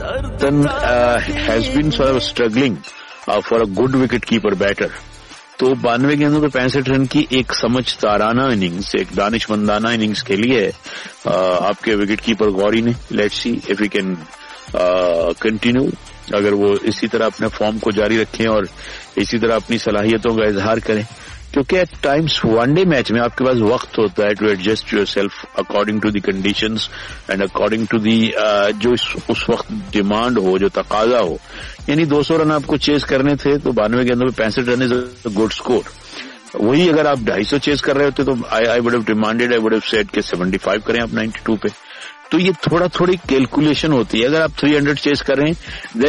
has been sort of struggling for a good wicket keeper batter. तो 92 गेंदों पे 65 run की एक समझदाराना इनिंग्स, एक दानिशमंदाना इनिंग्स खेली है आपके विकेट कीपर गौरी ने. Let's see if we can continue. अगर वो इसी तरह अपने फॉर्म को जारी रखें और इसी तरह अपनी सलाहियतों का इजहार करें, क्योंकि एट टाइम्स वनडे मैच में आपके पास वक्त होता है to adjust yourself according to the conditions and according to the जो उस वक्त डिमांड हो, जो तकाजा हो. यानी 200 रन आपको चेस करने थे तो 92 गेंदों पे 65 run is a good score. वही अगर आप 250 चेस कर रहे होते तो I would have demanded, I would have said कि 75 करें आप 92 पे. तो ये थोड़ी कैलकुलेशन होती है. अगर आप 300 चेस कर रहे हैं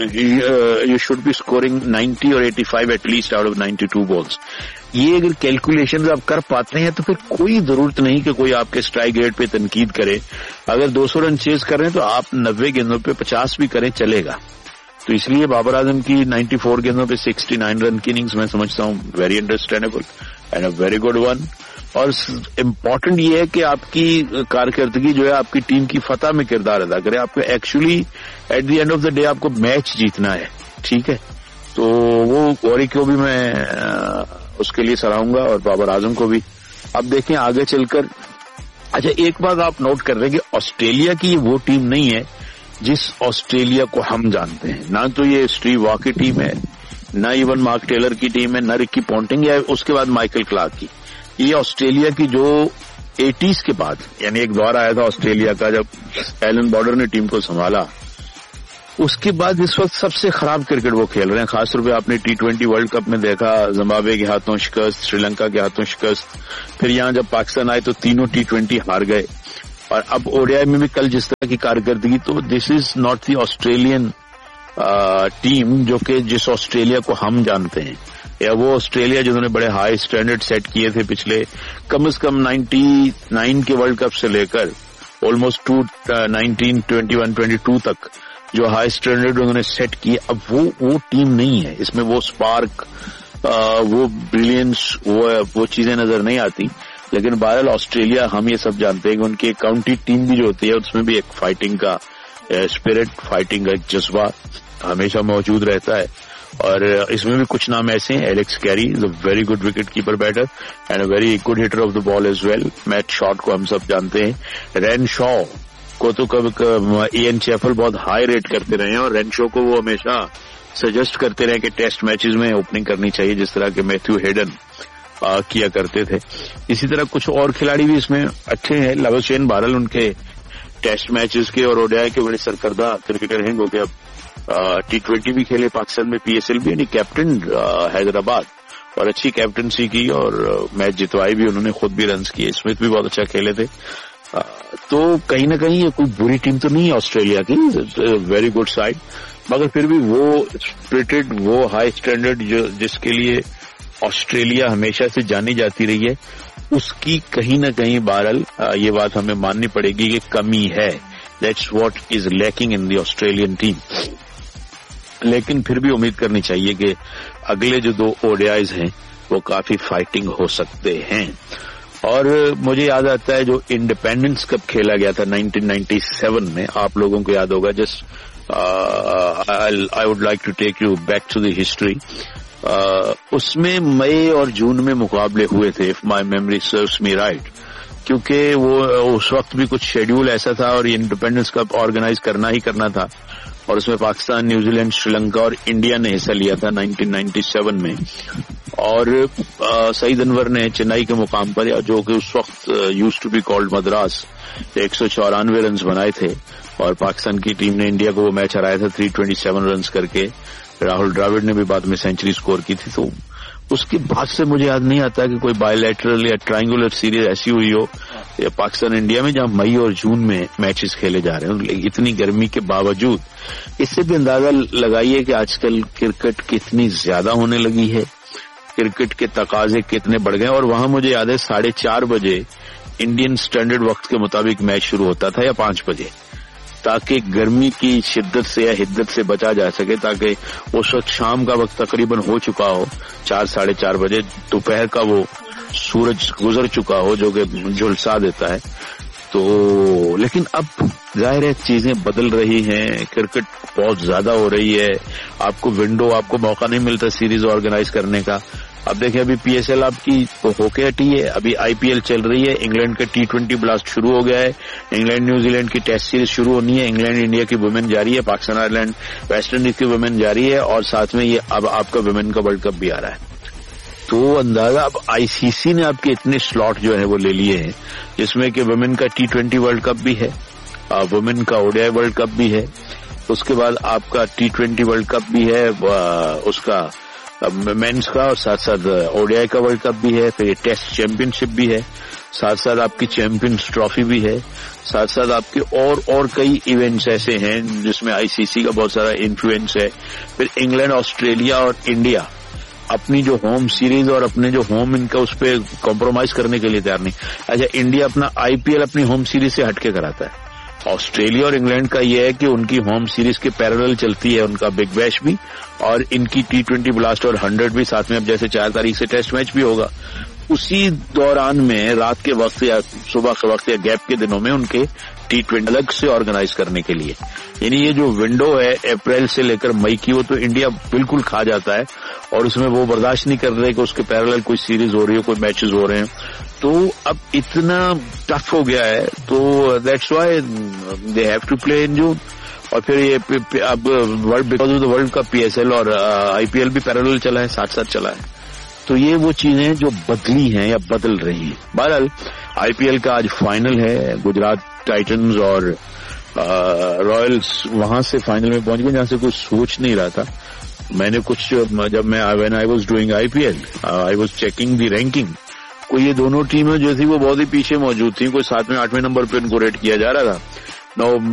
then you should be scoring 90 और 85 एटलीस्ट आउट ऑफ 92 बॉल्स. ये अगर कैलकुलेशन आप कर पाते हैं तो फिर कोई जरूरत नहीं कि कोई आपके स्ट्राइक रेट पे तनकीद करे. अगर 200 रन चेस कर रहे हैं तो आप 90 गेंदों पे 50 भी करें चलेगा. तो इसलिए बाबर आजम की 94 गेंदों पे 69 रन की इनिंग्स मैं समझता हूँ very understandable and a very good one. और इम्पोर्टेंट ये है कि आपकी कारकर्दगी जो है आपकी टीम की फतह में किरदार अदा करे. आपको actually at the end of the day आपको मैच जीतना है, ठीक है. तो वो गौरी को भी मैं उसके लिए सराहूंगा और बाबर आजम को भी. अब देखें आगे चलकर. अच्छा, एक बात आप नोट कर रहे हैं कि ऑस्ट्रेलिया की वो टीम नहीं है जिस ऑस्ट्रेलिया को हम जानते हैं. ना तो ये स्टीव वॉ की टीम है, ना इवन मार्क टेलर की टीम है, ना रिकी पॉन्टिंग या उसके बाद माइकल क्लार्क की. ये ऑस्ट्रेलिया की जो 80s के बाद, यानी एक दौर आया था ऑस्ट्रेलिया का जब एलन बॉर्डर ने टीम को संभाला, उसके बाद इस वक्त सबसे खराब क्रिकेट वो खेल रहे हैं. खासतौर पे आपने T20 वर्ल्ड कप में देखा, जिम्बाब्वे के हाथों शिकस्त, श्रीलंका के हाथों शिकस्त, फिर यहाँ जब पाकिस्तान आए तो तीनों T20 हार गए, और अब ओडीआई में भी कल जिस तरह की कारकर्दगी. तो this is not the Australian team जो कि जिस ऑस्ट्रेलिया को हम जानते हैं, या वो ऑस्ट्रेलिया जिन्होंने बड़े हाई स्टैंडर्ड सेट किए थे पिछले कम से कम 99 के वर्ल्ड कप से लेकर ऑलमोस्ट 1921-22 तक जो हाई स्टैंडर्ड उन्होंने सेट किए. अब वो टीम नहीं है. इसमें वो स्पार्क, वो ब्रिलियंस, वो चीजें नजर नहीं आती. लेकिन बहरहाल ऑस्ट्रेलिया हम ये सब जानते हैं कि उनकी काउंटी टीम भी जो होती है उसमें भी एक फाइटिंग का स्पिरिट, फाइटिंग का एक जज्बा हमेशा मौजूद रहता है. और इसमें भी कुछ नाम ऐसे हैं. Alex Carey is a very good wicket keeper batter and a very good heater of the ball as well. Matt Short को हम सब जानते हैं. रैन शॉ को तो कभी इयन चैफल बहुत हाई रेट करते रहे हैं और रैन शॉ को वो हमेशा सजेस्ट करते रहे कि टेस्ट मैचेस में ओपनिंग करनी चाहिए, जिस तरह के मैथ्यू हेडन किया करते थे. इसी तरह कुछ और खिलाड़ी भी इसमें अच्छे हैं. लवशेन बारल उनके टेस्ट मैचेस के और ओडीआई के बड़े सरकर्दा क्रिकेटर हैं, क्योंकि अब T20 भी खेले पाकिस्तान में, PSL भी, यानी कैप्टन हैदराबाद, और अच्छी कैप्टनसी की और मैच जितवाई भी उन्होंने, खुद भी रन्स किए. स्मिथ भी बहुत अच्छा खेले थे. तो कहीं ना कहीं ये कोई बुरी टीम तो नहीं है ऑस्ट्रेलिया की, वेरी गुड साइड. मगर फिर भी वो स्पिरिटेड, वो हाई स्टैंडर्ड जिसके लिए ऑस्ट्रेलिया हमेशा से जानी जाती रही है, उसकी कहीं ना कहीं बहरहाल ये बात हमें माननी पड़ेगी कि कमी है. That's what is lacking in the Australian team. लेकिन फिर भी उम्मीद करनी चाहिए कि अगले जो 2 ओडीआईज हैं वो काफी फाइटिंग हो सकते हैं. और मुझे याद आता है जो इंडिपेंडेंस कप खेला गया था 1997 में, आप लोगों को याद होगा. Just I would like to take you back to the history. उसमें मई और जून में मुकाबले हुए थे, if my memory serves me right, क्योंकि वो उस वक्त भी कुछ शेड्यूल ऐसा था और इंडिपेंडेंस कप ऑर्गेनाइज करना ही करना था. और उसमें पाकिस्तान, न्यूजीलैंड, श्रीलंका और इंडिया ने हिस्सा लिया था 1997 में. और सईद अनवर ने चेन्नई के मुकाम पर, जो कि उस वक्त used to be called Madras, 194 run बनाए थे. और पाकिस्तान की टीम ने इंडिया को वो मैच हराया था 327 रन करके. राहुल द्रविड़ ने भी बाद में सेंचुरी स्कोर की थी. तो उसके बाद से मुझे याद नहीं आता कि कोई बायलैटरल या ट्रायंगुलर सीरीज ऐसी हुई हो या पाकिस्तान इंडिया में जहां मई और जून में मैचेस खेले जा रहे हैं इतनी गर्मी के बावजूद. इससे भी अंदाजा लगाइए कि आजकल क्रिकेट कितनी ज्यादा होने लगी है, क्रिकेट के तकाजे कितने बढ़ गए. और वहां मुझे याद है 4:30 बजे इंडियन स्टैंडर्ड वक्त के मुताबिक मैच शुरू होता था, या 5 बजे, ताकि गर्मी की शिद्दत से या हिद्दत से बचा जा सके, ताकि उस वक्त शाम का वक्त तकरीबन हो चुका हो, 4-4:30 बजे दोपहर का वो सूरज गुजर चुका हो जो कि झुलसा देता है. तो लेकिन अब जाहिर है चीजें बदल रही हैं, क्रिकेट बहुत ज्यादा हो रही है, आपको आपको मौका नहीं मिलता सीरीज ऑर्गेनाइज करने का। अब देखिए अभी पीएसएल आपकी होके हटी है, अभी आईपीएल चल रही है, इंग्लैंड का T20 ब्लास्ट शुरू हो गया है, इंग्लैंड न्यूजीलैंड की टेस्ट सीरीज शुरू होनी है, इंग्लैंड इंडिया की वुमेन जारी है, पाकिस्तान आयरलैंड वेस्ट इंडीज की वुमेन जारी है, और साथ में ये अब आपका वुमेन का वर्ल्ड कप भी आ रहा है। तो अंदाजा अब आईसीसी ने आपके इतने स्लॉट जो है वो ले लिए हैं, जिसमें कि वुमेन का T20 वर्ल्ड कप भी है, वुमेन का ओडीआई वर्ल्ड कप भी है, उसके बाद आपका T20 वर्ल्ड कप भी है, उसका मेंस का, और साथ साथ ओडीआई का वर्ल्ड कप भी है, फिर टेस्ट चैंपियनशिप भी है, साथ साथ आपकी चैंपियंस ट्रॉफी भी है, साथ साथ आपके और कई इवेंट्स ऐसे हैं जिसमें आईसीसी का बहुत सारा इन्फ्लुएंस है। फिर इंग्लैंड, ऑस्ट्रेलिया और इंडिया अपनी जो होम सीरीज और अपने जो होम इनका उस पर कॉम्प्रोमाइज करने के लिए तैयार नहीं। अच्छा, इंडिया अपना आईपीएल अपनी होम सीरीज से हटके कराता है। ऑस्ट्रेलिया और इंग्लैंड का यह है कि उनकी होम सीरीज के पैरेलल चलती है उनका बिग बैश भी, और इनकी T20 ब्लास्ट और 100 भी साथ में। अब जैसे 4 तारीख से टेस्ट मैच भी होगा, उसी दौरान में रात के वक्त या सुबह के वक्त या गैप के दिनों में उनके T20 अलग से ऑर्गेनाइज करने के लिए, यानी ये जो विंडो है अप्रैल से लेकर मई की, वो तो इंडिया बिल्कुल खा जाता है, और उसमें वो बर्दाश्त नहीं कर रहे कि उसके पैरेलल कोई सीरीज हो रही है, कोई मैचेस हो रहे हैं। तो अब इतना टफ हो गया है, तो that's why they have to play in जून। और फिर ये अब because of the world cup PSL और आईपीएल भी पैरेलल चला है, साथ साथ चला है। तो ये वो चीजें जो बदली हैं या बदल रही हैं। बहरहाल आईपीएल का आज फाइनल है, गुजरात टाइटंस और रॉयल्स वहां से फाइनल में पहुंच गए, जहां से कुछ सोच नहीं रहा था। मैंने कुछ जब मैं when I was doing IPL I was checking the ranking, कोई ये दोनों टीमें जो थी वो बहुत ही पीछे मौजूद थी, कोई 7वें 8वें नंबर पे इनको रेट किया जा रहा था। नो